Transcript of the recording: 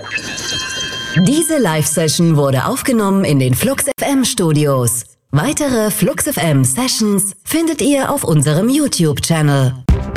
Diese Live-Session wurde aufgenommen in den Flux FM Studios. Weitere Flux FM Sessions findet ihr auf unserem YouTube-Channel.